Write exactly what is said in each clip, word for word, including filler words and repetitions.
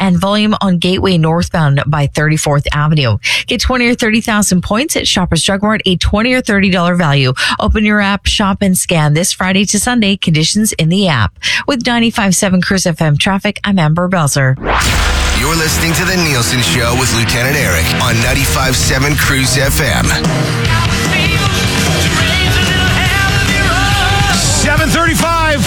and volume on Gateway northbound by thirty-fourth Avenue. Get twenty or thirty thousand points at Shoppers Drug Mart, a twenty or thirty dollars value. Open your app, shop, and scan this Friday to Sunday. Conditions in the app. With ninety-five point seven Cruise F M traffic, I'm Amber Belzer. You're listening to The Nielsen Show with Lieutenant Eric on ninety-five point seven Cruise F M. seven thirty-five.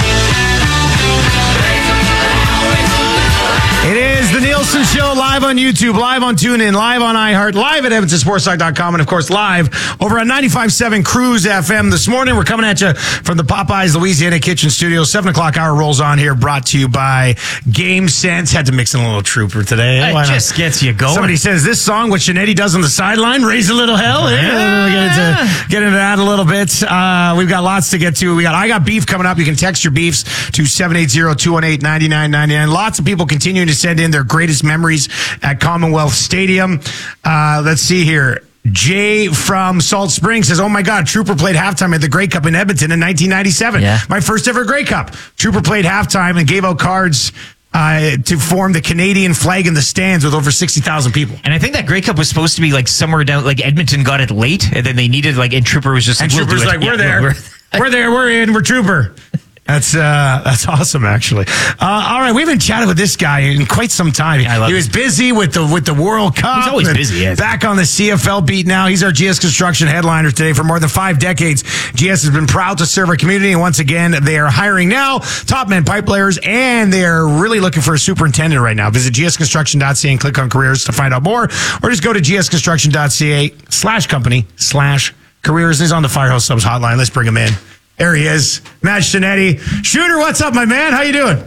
It is The Nielsen Show, live on YouTube, live on TuneIn, live on iHeart, live at Edmonton Sports Talk dot com, and of course live over on ninety-five point seven Cruise F M. This morning we're coming at you from the Popeyes Louisiana Kitchen Studio. seven o'clock hour rolls on here, brought to you by Game Sense. Had to mix in a little Trooper today. It Why just not? Gets you going. Somebody says this song, what Shanetti does on the sideline, raise a little hell. Yeah, we'll get into, get into that a little bit. Uh, we've got lots to get to. We got I Got Beef coming up. You can text your beefs to seven eight zero, two one eight, nine nine nine nine. Lots of people continuing to send in their greatest memories at Commonwealth Stadium. Uh, let's see here. Jay from Salt Springs says, oh my God, Trooper played halftime at the Grey Cup in Edmonton in nineteen ninety-seven. Yeah. My first ever Grey Cup. Trooper played halftime and gave out cards uh, to form the Canadian flag in the stands with over sixty thousand people. And I think that Grey Cup was supposed to be like somewhere down, like Edmonton got it late, and then they needed like, and Trooper was just And like, we'll Trooper's do it. like, we're Yeah, there. We're, We're there. We're in. We're Trooper. That's uh, that's awesome, actually. Uh, all right, we haven't chatted with this guy in quite some time. Yeah, I love he was it. busy with the with the World Cup. He's always and busy, yeah. Back on the C F L beat now. He's our G S Construction headliner today. For more than five decades, G S has been proud to serve our community, and once again, they are hiring now top men pipe layers, and they are really looking for a superintendent right now. Visit g s construction dot c a and click on careers to find out more, or just go to g s construction dot c a slash company slash careers. He's on the Firehouse Subs hotline. Let's bring him in. There he is, Matt Shanetti. Shooter, what's up, my man? How you doing?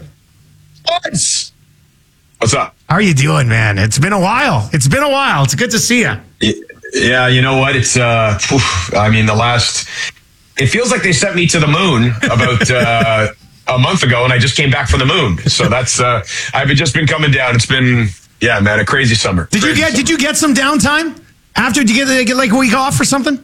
What's up? How are you doing, man? It's been a while. It's been a while. It's good to see you. Yeah, you know what? It's, uh, oof, I mean, the last, it feels like they sent me to the moon about uh, a month ago, and I just came back from the moon. So that's, uh, I've just been coming down. It's been, yeah, man, a crazy summer. Did crazy you get? summer. Did you get some downtime after? Did you get, get like a week off or something?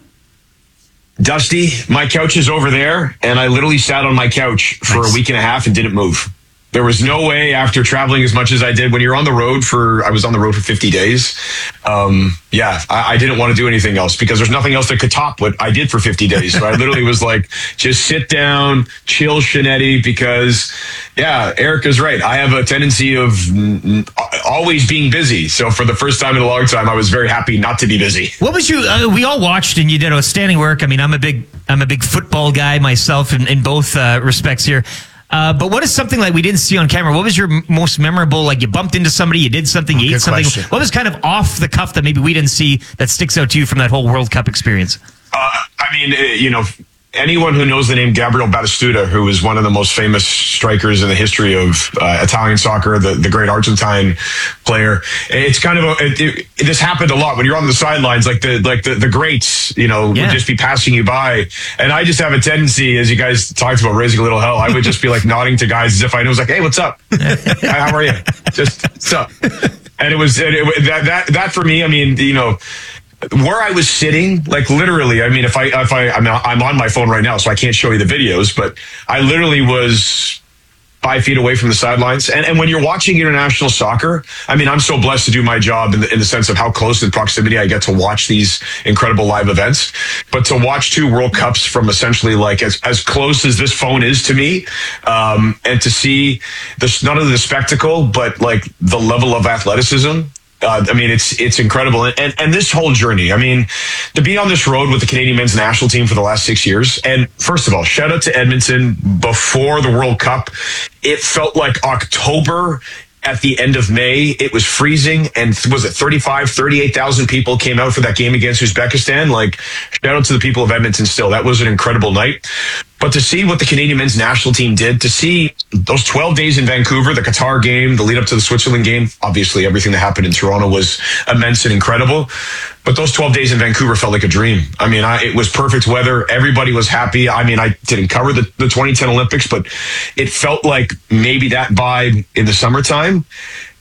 Dusty, my couch is over there, and I literally sat on my couch for Nice. a week and a half and didn't move. There was no way after traveling as much as I did when you're on the road for, I was on the road for fifty days. Um, yeah, I, I didn't want to do anything else because there's nothing else that could top what I did for fifty days. So I literally was like, just sit down, chill, Shanetti, because yeah, Erica's right. I have a tendency of mm, always being busy. So for the first time in a long time, I was very happy not to be busy. What was you? Uh, we all watched, and you did outstanding work. I mean, I'm a big, I'm a big football guy myself in, in both uh, respects here. Uh, but what is something like we didn't see on camera? What was your m- most memorable? Like you bumped into somebody, you did something, you Good ate something. question. What was kind of off the cuff that maybe we didn't see that sticks out to you from that whole World Cup experience? Uh, I mean, uh, you know, anyone who knows the name Gabriel Batistuta, who is one of the most famous strikers in the history of uh, Italian soccer, the, the great Argentine player, it's kind of a, it, it, this happened a lot when you're on the sidelines, like the like the, the greats, you know, Yeah. would just be passing you by. And I just have a tendency, as you guys talked about raising a little hell, I would just be like nodding to guys as if I know, like, hey, what's up? Hi, how are you? Just what's up? And it was and it, that that that for me, I mean, you know, where I was sitting, like literally, I mean, if I, if I, I'm, I'm on my phone right now, so I can't show you the videos, but I literally was five feet away from the sidelines. And, and when you're watching international soccer, I mean, I'm so blessed to do my job in the, in the sense of how close in proximity I get to watch these incredible live events. But to watch two World Cups from essentially like as, as close as this phone is to me, um, and to see this, not only the spectacle, but like the level of athleticism. Uh, I mean, it's it's incredible. And, and and this whole journey, I mean, to be on this road with the Canadian men's national team for the last six years. And first of all, shout out to Edmonton before the World Cup. It felt like October at the end of May. It was freezing. And was it thirty-five, thirty-eight thousand people came out for that game against Uzbekistan? Like, shout out to the people of Edmonton still. That was an incredible night. But to see what the Canadian men's national team did, to see those twelve days in Vancouver, the Qatar game, the lead up to the Switzerland game, obviously everything that happened in Toronto was immense and incredible. But those twelve days in Vancouver felt like a dream. I mean, I, it was perfect weather. Everybody was happy. I mean, I didn't cover the, the twenty ten Olympics, but it felt like maybe that vibe in the summertime.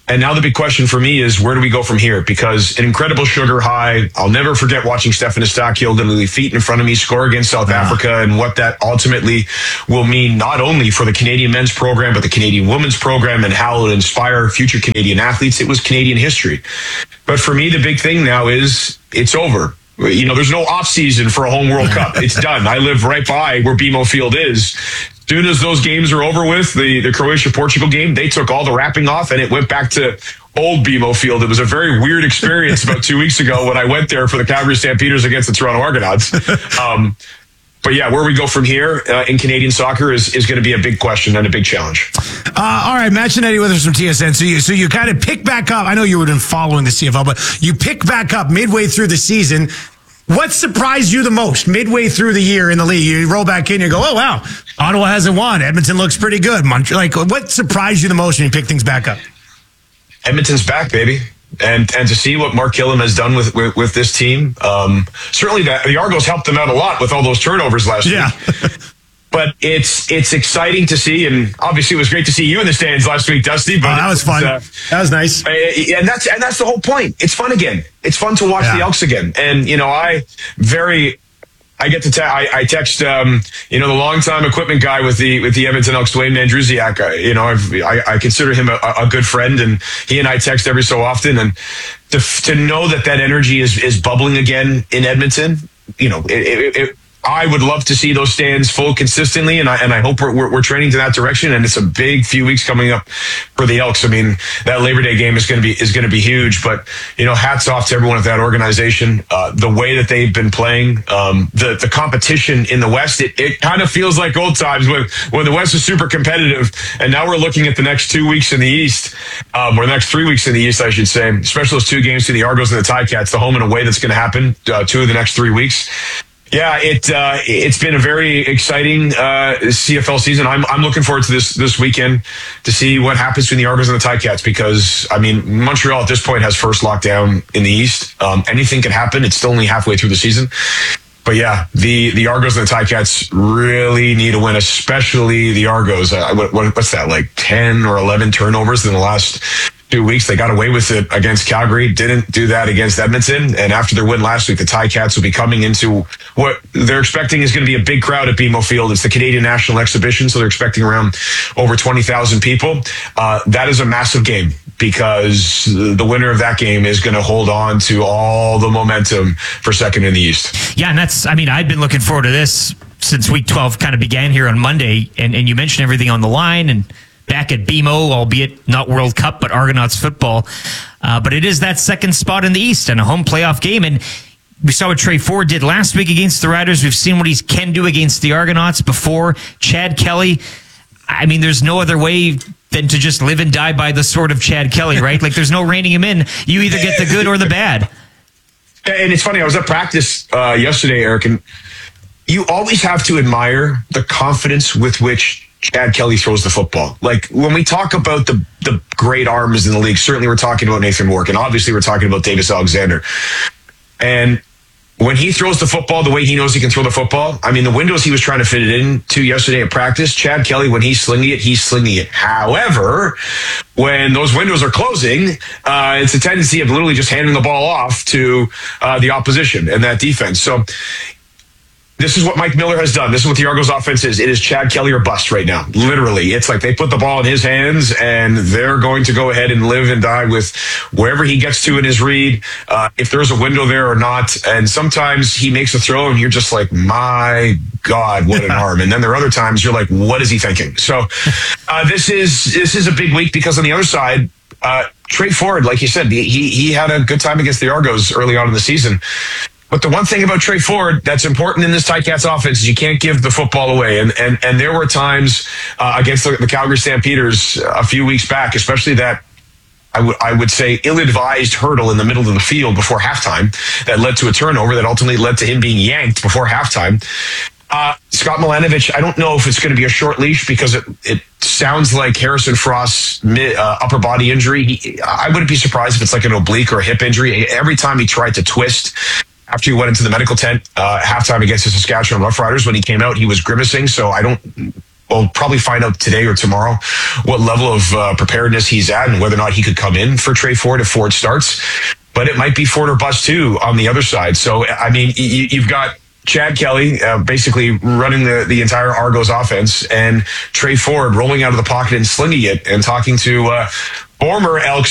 And now the big question for me is, where do we go from here? Because an incredible sugar high. I'll never forget watching Stefan Eustaquio literally feet in front of me score against South yeah. Africa, and what that ultimately will mean not only for the Canadian men's program, but the Canadian women's program, and how it'll inspire future Canadian athletes. It was Canadian history. But for me, the big thing now is it's over. You know, there's no off season for a home World Cup. It's done. I live right by where B M O Field is. As soon as those games are over with, the, the Croatia-Portugal game, they took all the wrapping off and it went back to old B M O Field. It was a very weird experience about two weeks ago when I went there for the Calgary Stampeders against the Toronto Argonauts. Um, but yeah, where we go from here uh, in Canadian soccer is, is going to be a big question and a big challenge. Uh, all right, Matt Cinetti with us from T S N. So you, so you kind of pick back up. I know you were been following the C F L, but you pick back up midway through the season. What surprised you the most midway through the year in the league? You roll back in, you go, oh, wow, Ottawa hasn't won. Edmonton looks pretty good. Montreal, like, what surprised you the most when you pick things back up? Edmonton's back, baby. And and to see what Mark Killam has done with with, with this team, um, certainly the, the Argos helped them out a lot with all those turnovers last yeah. week. But it's it's exciting to see, and obviously it was great to see you in the stands last week, Dusty. But oh, that was fun. Uh, that was nice. And that's and that's the whole point. It's fun again. It's fun to watch yeah. the Elks again. And you know, I very. I get to te- I, I text um, you know the longtime equipment guy with the with the Edmonton Elks, Dwayne Mandrusiak. I, you know I've, I I consider him a, a good friend, and he and I text every so often. And to to know that that energy is is bubbling again in Edmonton, you know, it, it, it, I would love to see those stands full consistently, and I and I hope we're, we're we're trending to that direction. And it's a big few weeks coming up for the Elks. I mean, that Labor Day game is going to be is going to be huge. But you know, hats off to everyone at that organization. Uh, the way that they've been playing, um, the the competition in the West, it, it kind of feels like old times when when the West was super competitive. And now we're looking at the next two weeks in the East, um, or the next three weeks in the East, I should say. Especially those two games to the Argos and the Ticats, the home and away that's going to happen uh, two of the next three weeks. Yeah, it uh, it's been a very exciting uh, C F L season. I'm I'm looking forward to this this weekend to see what happens between the Argos and the Ticats, because I mean Montreal at this point has first lockdown in the East. Um, anything can happen. It's still only halfway through the season. But yeah, the, the Argos and the Ticats really need a win, especially the Argos. Uh, what, what's that, like ten or eleven turnovers in the last two weeks? They got away with it against Calgary, didn't do that against Edmonton. And after their win last week, the Ticats will be coming into what they're expecting is going to be a big crowd at B M O Field. It's the Canadian National Exhibition, so they're expecting around over twenty thousand people. Uh, that is a massive game, because the winner of that game is going to hold on to all the momentum for second in the East. Yeah, and that's, I mean, I've been looking forward to this since week twelve kind of began here on Monday, and, and you mentioned everything on the line, and back at B M O, albeit not World Cup, but Argonauts football. Uh, but it is that second spot in the East and a home playoff game, and we saw what Trey Ford did last week against the Riders. We've seen what he can do against the Argonauts before. Chad Kelly, I mean, there's no other way than to just live and die by the sword of Chad Kelly, right? Like, there's no reining him in. You either get the good or the bad. And it's funny, I was at practice uh, yesterday, Eric, and you always have to admire the confidence with which Chad Kelly throws the football. Like, when we talk about the the great arms in the league, certainly we're talking about Nathan Rourke, and obviously we're talking about Davis Alexander. And when he throws the football the way he knows he can throw the football, I mean, the windows he was trying to fit it into yesterday at practice, Chad Kelly, when he's slinging it, he's slinging it. However, when those windows are closing, uh, it's a tendency of literally just handing the ball off to uh, the opposition and that defense. So this is what Mike Miller has done. This is what the Argos offense is. It is Chad Kelly or bust right now. Literally. It's like they put the ball in his hands and they're going to go ahead and live and die with wherever he gets to in his read, uh, if there's a window there or not. And sometimes he makes a throw and you're just like, my God, what an arm. And then there are other times you're like, what is he thinking? So uh, this is this is a big week, because on the other side, uh, Trey Ford, like you said, he he had a good time against the Argos early on in the season. But the one thing about Trey Ford that's important in this Ticats offense is you can't give the football away. And and and there were times uh, against the, the Calgary Stampeders a few weeks back, especially that I would I would say ill-advised hurdle in the middle of the field before halftime that led to a turnover that ultimately led to him being yanked before halftime. Uh, Scott Milanovic, I don't know if it's going to be a short leash, because it, it sounds like Harrison Frost's mid, uh, upper body injury. He, I wouldn't be surprised if it's like an oblique or a hip injury. Every time he tried to twist after he went into the medical tent uh, halftime against the Saskatchewan Roughriders, when he came out, he was grimacing. So I don't we'll probably find out today or tomorrow what level of uh, preparedness he's at and whether or not he could come in for Trey Ford if Ford starts. But it might be Ford or bust too on the other side. So, I mean, you, you've got Chad Kelly uh, basically running the, the entire Argos offense and Trey Ford rolling out of the pocket and slinging it and talking to uh, former Elks